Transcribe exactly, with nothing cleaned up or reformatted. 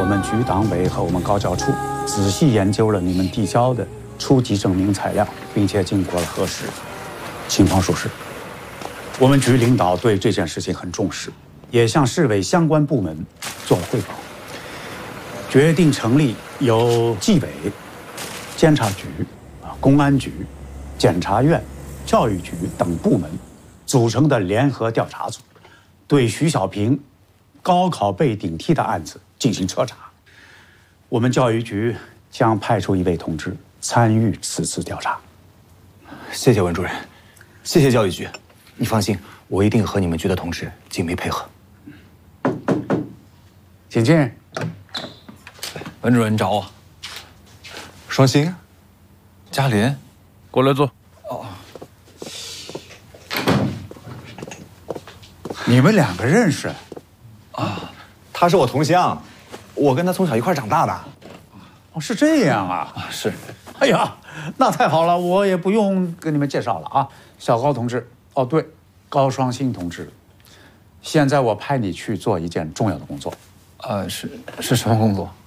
们局党委和我们高教处仔细研究了你们递交的初级证明材料，并且经过了核实，情况属实。我们局领导对这件事情很重视，也向市委相关部门做了汇报，决定成立由纪委、监察局、公安局、检察院、教育局等部门组成的联合调查组，对徐小平高考被顶替的案子进行彻查。我们教育局将派出一位同志参与此次调查。 谢谢文主任，谢谢教育局。你放心，我一定和你们局的同志紧密配合。 请进。 文主任你找我。 双星， 嘉林，过来坐。哦， 你们两个认识？ 啊，他是我同乡，我跟他从小一块长大的。 哦，是这样啊。 啊，是。 哎呀，那太好了，我也不用跟你们介绍了啊。小高同志，哦对，高双星同志，现在我派你去做一件重要的工作。 呃，是是什么工作？